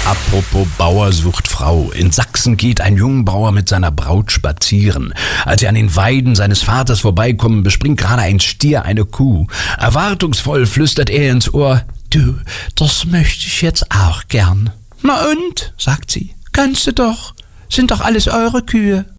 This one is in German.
Apropos Bauer sucht Frau. In Sachsen geht ein Jungbauer mit seiner Braut spazieren. Als sie an den Weiden seines Vaters vorbeikommen, bespringt gerade ein Stier eine Kuh. Erwartungsvoll flüstert er ins Ohr: »Du, das möchte ich jetzt auch gern.« »Na und?«, sagt sie. »Kannst du doch. Sind doch alles eure Kühe.«